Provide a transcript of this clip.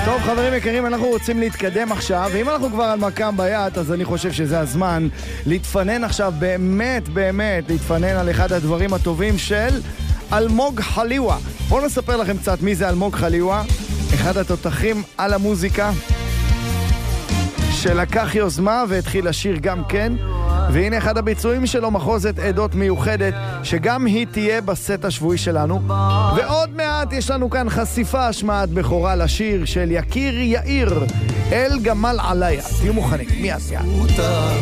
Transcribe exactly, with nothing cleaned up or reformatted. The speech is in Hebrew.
טוב, חברים יקרים, אנחנו רוצים להתקדם עכשיו, ואם אנחנו כבר על מקם ביד, אז אני חושב שזה הזמן להתפנן עכשיו, באמת, באמת, להתפנן על אחד הדברים הטובים של אלמוג חליווה. בואו נספר לכם קצת מי זה אלמוג חליווה, אחד התותחים על המוזיקה, שלקח יוזמה והתחיל לשיר גם כן, והנה אחד הביצועים שלו, מחוזת עדות מיוחדת, שגם היא תהיה בסט השבועי שלנו. ועוד מעט יש לנו כאן חשיפה, השמעת בכורה לשיר של יקיר יאיר, אל גמל עליה. תהיו מוכנים, מיד מיד.